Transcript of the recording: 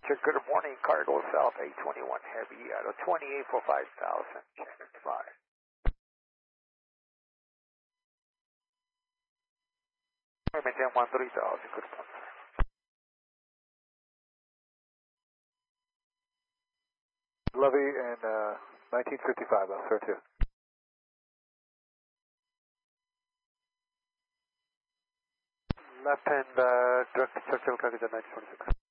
Roger, good morning, Cargo South 821 Heavy, out of 28 for 5,000, 5. Maintain 13,000, good morning. Levy and 1955, I'll start 2. Left hand direct structural carriage at 1926.